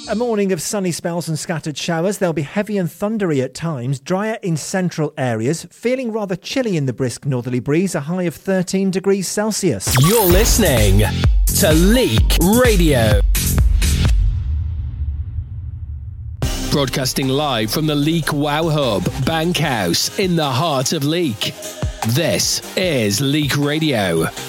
A morning of sunny spells and scattered showers. They'll be heavy and thundery at times, drier in central areas, feeling rather chilly in the brisk northerly breeze, a high of 13 degrees Celsius. You're listening to Leek Radio. Broadcasting live from the Leek Wow Hub, Bankhouse, in the heart of Leek. This is Leek Radio.